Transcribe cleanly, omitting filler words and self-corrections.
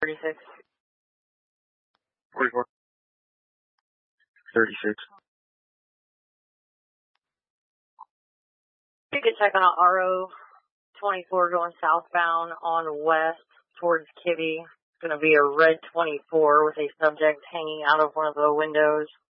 36. 44. 36. You can check on an RO 24 going southbound on west towards Kitty. It's going to be a red 24 with a subject hanging out of one of the windows.